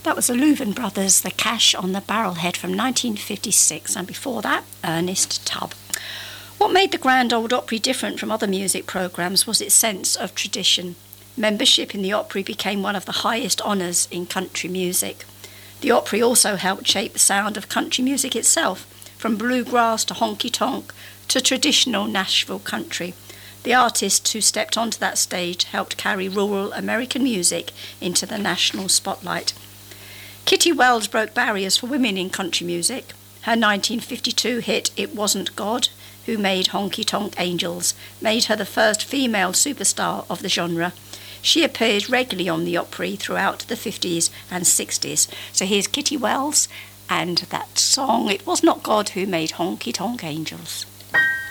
That was the Louvin Brothers, The Cash on the Barrelhead from 1956, and before that, Ernest Tubb. What made the Grand Ole Opry different from other music programmes was its sense of tradition. Membership in the Opry became one of the highest honours in country music. The Opry also helped shape the sound of country music itself, from bluegrass to honky-tonk to traditional Nashville country. The artists who stepped onto that stage helped carry rural American music into the national spotlight. Kitty Wells broke barriers for women in country music. Her 1952 hit It Wasn't God Who Made Honky Tonk Angels made her the first female superstar of the genre. She appeared regularly on the Opry throughout the 50s and 60s. So here's Kitty Wells and that song, It Was Not God Who Made Honky Tonk Angels.